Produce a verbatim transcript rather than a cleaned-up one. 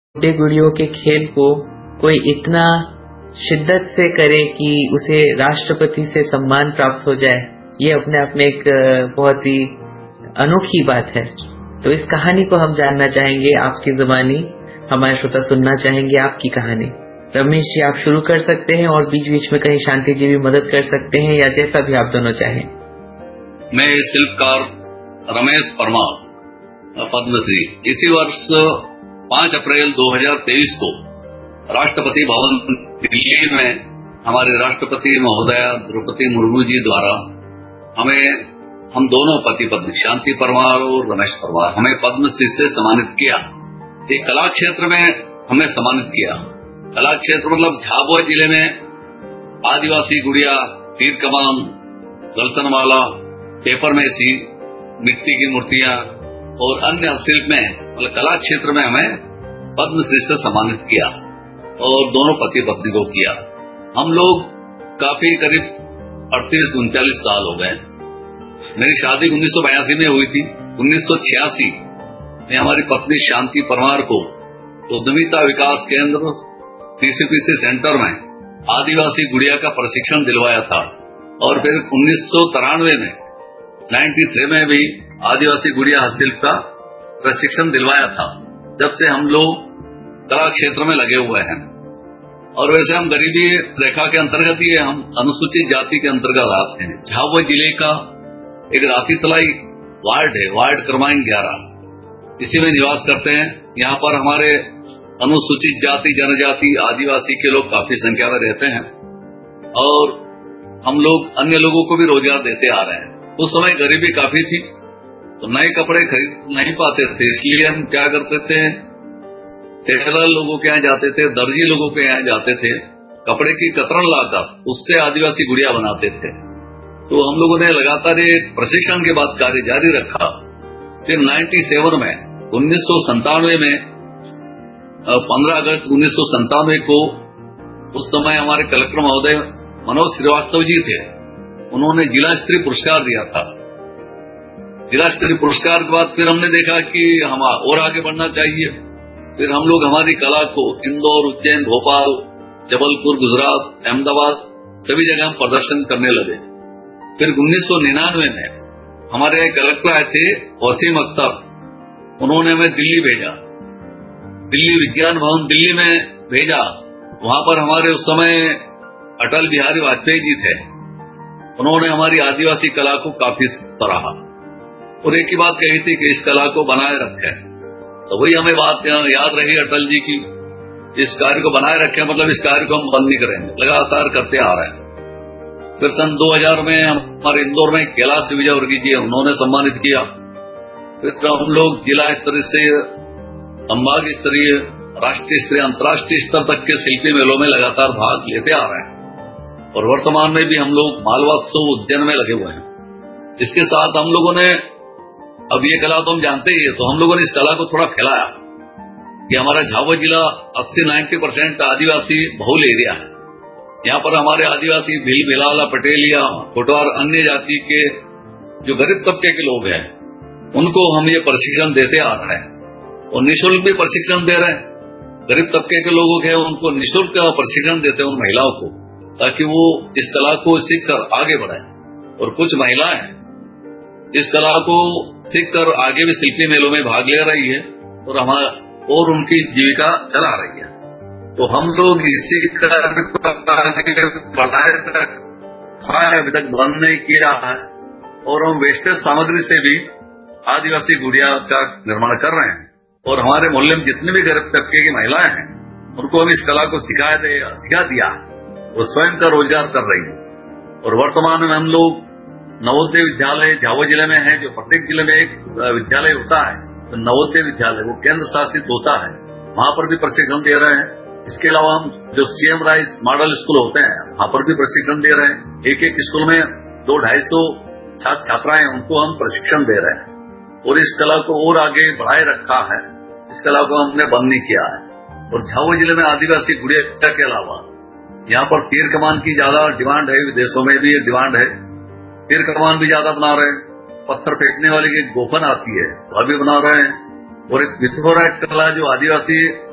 गुड्डे गुड़ियों के खेल को कोई इतना शिद्दत से करे कि उसे राष्ट्रपति से सम्मान प्राप्त हो जाए, ये अपने आप में एक बहुत ही अनोखी बात है। तो इस कहानी को हम जानना चाहेंगे, आपकी जुबानी हमारे श्रोता सुनना चाहेंगे आपकी कहानी। रमेश जी, आप शुरू कर सकते हैं और बीच बीच में कहीं शांति जी भी मदद कर सकते हैं, या जैसा भी आप दोनों चाहें। मैं शिल्पकार रमेश परमार, पद्मश्री, इसी वर्ष पाँच अप्रैल दो हज़ार तेईस को राष्ट्रपति भवन दिल्ली में हमारे राष्ट्रपति महोदया द्रौपदी मुर्मू जी द्वारा हमें, हम दोनों पति पत्नी शांति परमार और रमेश परमार, हमें पद्मश्री से सम्मानित किया। एक कला क्षेत्र में हमें सम्मानित किया। कला क्षेत्र मतलब झाबुआ जिले में आदिवासी गुड़िया, तीर कमान, गलसनमाला, पेपर मैसी, मिट्टी की मूर्तियां और अन्य हस्तशिल्प में मतलब कला क्षेत्र में हमें पद्मश्री से सम्मानित किया और दोनों पति पत्नी को किया। हम लोग काफी करीब अड़तीस उनचालीस साल हो गए। मेरी शादी उन्नीस सौ बयासी में हुई थी। उन्नीस सौ छियासी में हमारी पत्नी शांति परमार को उद्यमिता विकास केंद्र टीसीपीसी सेंटर में आदिवासी गुड़िया का प्रशिक्षण दिलवाया था और फिर उन्नीस सौ तिरानवे में तिरानवे में भी आदिवासी गुड़िया हस्तशिल्प का प्रशिक्षण दिलवाया था। जब से हम लोग कला क्षेत्र में लगे हुए हैं और वैसे हम गरीबी रेखा के अंतर्गत ही हम अनुसूचित जाति के अंतर्गत आते हैं। झाबुआ जिले का एक राती तलाई वार्ड है, वार्ड क्रमांक ग्यारह, इसी में निवास करते हैं। यहाँ पर हमारे अनुसूचित जाति, जनजाति, आदिवासी के लोग काफी संख्या में रहते हैं और हम लोग अन्य लोगों को भी रोजगार देते आ रहे हैं। उस समय गरीबी काफी थी तो नए कपड़े खरीद नहीं पाते थे, इसलिए हम क्या करते थे, टेलर लोगों के यहाँ जाते थे, दर्जी लोगों के यहाँ जाते थे, कपड़े की कतरन लाकर उससे आदिवासी गुड़िया बनाते थे। तो हम लोगों ने लगातार ये प्रशिक्षण के बाद कार्य जारी रखा। फिर सत्तानवे में उन्नीस सौ संतानवे में पंद्रह अगस्त उन्नीस सौ संतानवे को उस समय हमारे कलेक्टर महोदय मनोज श्रीवास्तव जी थे, उन्होंने जिला स्तरीय पुरस्कार दिया था। जिला स्तरीय पुरस्कार के बाद फिर हमने देखा कि हम और आगे बढ़ना चाहिए। फिर हम लोग हमारी कला को इंदौर, उज्जैन, भोपाल, जबलपुर, गुजरात, अहमदाबाद सभी जगह हम प्रदर्शन करने लगे। फिर उन्नीस सौ निन्यानवे में हमारे कलेक्टर आए थे वसीम अख्तर, उन्होंने हमें दिल्ली भेजा, दिल्ली विज्ञान भवन दिल्ली में भेजा। वहां पर हमारे उस समय अटल बिहारी वाजपेयी जी थे, उन्होंने हमारी आदिवासी कला को काफी सराहा और एक ही बात कही थी कि इस कला को बनाए रखें। तो वही हमें बात याद रही अटल जी की, इस कार्य को बनाए रखें मतलब इस कार्य को हम बंद नहीं करेंगे, लगातार करते आ रहे हैं। फिर सन दो हज़ार में हमारे इंदौर में कैलाश विजयवर्गीय जी, उन्होंने सम्मानित किया। फिर हम लोग जिला स्तरीय से संभाग स्तरीय, राष्ट्रीय स्तरीय, अंतर्राष्ट्रीय स्तर तक के शिल्पी मेलों में लगातार भाग लेते आ रहे हैं और वर्तमान में भी हम लोग मालवात्सव उद्यान में लगे हुए हैं। इसके साथ हम लोगों ने, अब ये कला तो हम जानते ही है, तो हम लोगों ने इस कला को थोड़ा फैलाया कि हमारा झाबुआ जिला अस्सी नब्बे परसेंट आदिवासी बहुल एरिया है। यहाँ पर हमारे आदिवासी भील, भिलाला, पटेलिया, कोटवार, अन्य जाति के जो गरीब तबके के लोग हैं उनको हम ये प्रशिक्षण देते आ रहे हैं और निःशुल्क भी प्रशिक्षण दे रहे हैं। गरीब तबके के लोगों के उनको निःशुल्क प्रशिक्षण देते हैं उन महिलाओं को, ताकि वो इस कला को सीखकर आगे बढ़ाए। और कुछ महिलाएं इस कला को सीखकर आगे भी शिल्पी मेलों में भाग ले रही है और हमारा और उनकी जीविका चला रही है। तो हम लोग इसी कार्य को बढ़ाए तक अभी तक बंद नहीं किया है और हम वेस्टेज सामग्री से भी आदिवासी गुड़िया का निर्माण कर रहे हैं और हमारे मोहल्ले में जितने भी गरीब तबके की महिलाएं हैं उनको हम इस कला को सिखा दे सिखा दिया, वो स्वयं का रोजगार कर रही है। और वर्तमान में हम लोग नवोदय विद्यालय झाबुआ जिले में है, जो प्रत्येक जिले में एक विद्यालय होता है, तो नवोदय विद्यालय वो केंद्र शासित होता है, वहां पर भी प्रशिक्षण दे रहे हैं। इसके अलावा हम जो सीएम राइस मॉडल स्कूल होते हैं वहां पर भी प्रशिक्षण दे रहे हैं। एक एक स्कूल में दो ढाई सौ छात्र छात्राएं, उनको हम प्रशिक्षण दे रहे हैं और इस कला को और आगे बढ़ाए रखा है। इस कला को हमने बंद नहीं किया है। और झाबुआ जिले में आदिवासी गुड़िया के अलावा यहाँ पर तीर कमान की ज्यादा डिमांड है, विदेशों में भी डिमांड है, तीर कमान भी ज्यादा बना रहे हैं। पत्थर फेंकने वाली की गोफन आती है वह भी बना रहे हैं और एक मिथोराइट कला जो आदिवासी